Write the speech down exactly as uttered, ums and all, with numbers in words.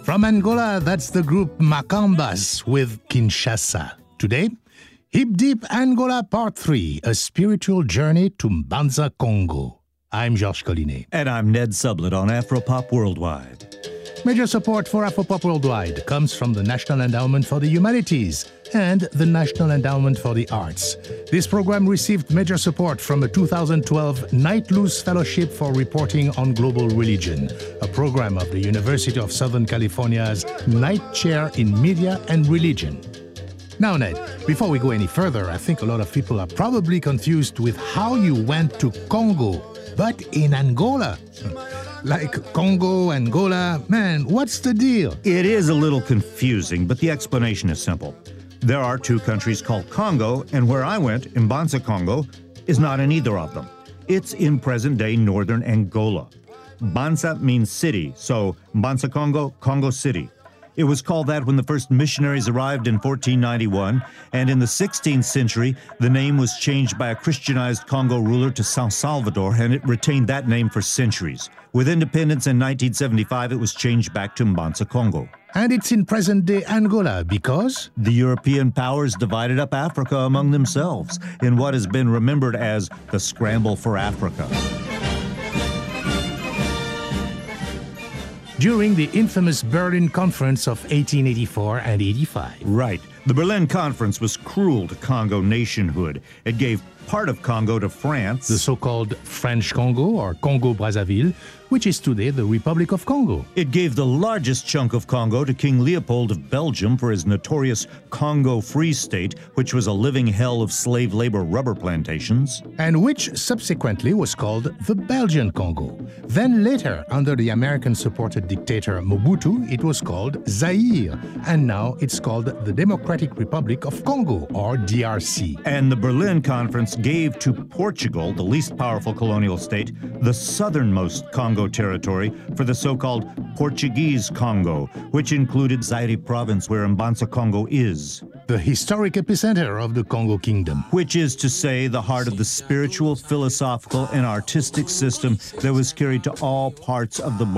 From Angola, that's the group Macambas with Kinshasa. Today, Hip Deep Angola Part three, a spiritual journey to Mbanza, Congo. I'm Georges Collinet. And I'm Ned Sublett on Afropop Worldwide. Major support for Afropop Worldwide comes from the National Endowment for the Humanities and the National Endowment for the Arts. This program received major support from a two thousand twelve Knight Luce Fellowship for Reporting on Global Religion, a program of the University of Southern California's Knight Chair in Media and Religion. Now, Ned, before we go any further, I think a lot of people are probably confused with how you went to Congo, but in Angola. Like Congo, Angola, man, what's the deal? It is a little confusing, but the explanation is simple. There are two countries called Congo, and where I went, Mbanza, Congo, is not in either of them. It's in present-day northern Angola. Mbanza means city, so Mbanza, Congo, Congo City. It was called that when the first missionaries arrived in fourteen ninety-one, and in the sixteenth century, the name was changed by a Christianized Congo ruler to San Salvador, and it retained that name for centuries. With independence in nineteen seventy-five, it was changed back to Mbanza, Congo. And it's in present-day Angola because? The European powers divided up Africa among themselves in what has been remembered as the scramble for Africa. During the infamous Berlin Conference of eighteen eighty-four and eighty-five. Right. The Berlin Conference was cruel to Congo nationhood. It gave part of Congo to France. The so-called French Congo, or Congo-Brazzaville, which is today the Republic of Congo. It gave the largest chunk of Congo to King Leopold of Belgium for his notorious Congo Free State, which was a living hell of slave labor rubber plantations. And which subsequently was called the Belgian Congo. Then later, under the American-supported dictator Mobutu, it was called Zaire. And now it's called the Democratic Republic of Congo, or D R C. And the Berlin Conference gave to Portugal, the least powerful colonial state, the southernmost Congo territory for the so-called Portuguese Congo, which included Zaire province, where Mbanza, Congo is. The historic epicenter of the Congo Kingdom. Which is to say, the heart of the spiritual, philosophical, and artistic system that was carried to all parts of the